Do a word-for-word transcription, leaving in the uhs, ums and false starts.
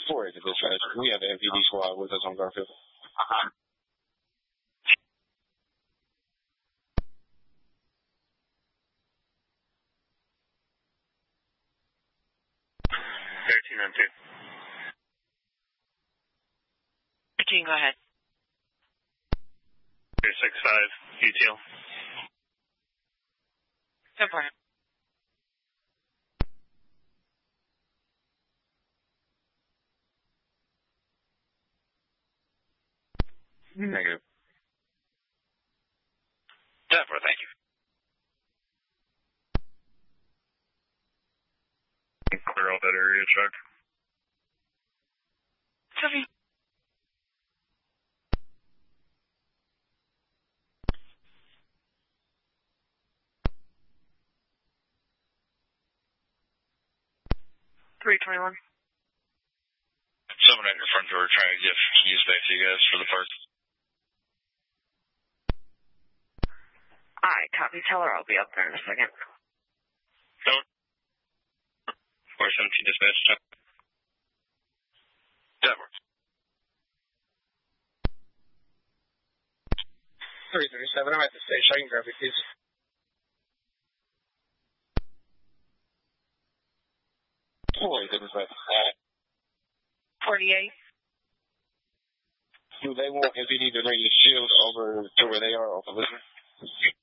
four eight to dispatch. We have an M P D squad with us on Garfield. Uh-huh. thirteen on two. thirteen, go ahead. three six five, U T L. Go for it. Negative. Deborah, thank you. Clear out that area, Chuck. Sophie. three twenty-one. Someone at your front door trying to give keys back to you guys for the parts. Alright, copy. Tell her I'll be up there in a second. Don't. four seventeen dispatch, Chuck. Deborah. three thirty-seven, I'm at the station. I can grab your keys. four eight to dispatch. forty-eight. Do they want, if you need to bring your shield over to where they are, off the listener?